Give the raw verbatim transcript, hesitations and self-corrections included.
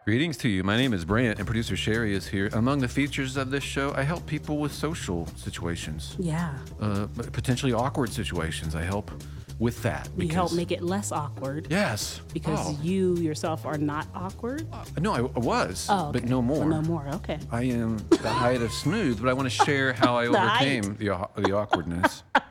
Greetings to you. My name is Brant, and producer Sherry is here. Among the features of this show, I help people with social situations, Yeah. uh, potentially awkward situations. I help with that. You help make it less awkward Yes. because Oh. you yourself are not awkward. No, I, I was, Oh, but okay. no more. Well, no more. Okay. I am the height of smooth, but I want to share how I The height. overcame the, au- the awkwardness.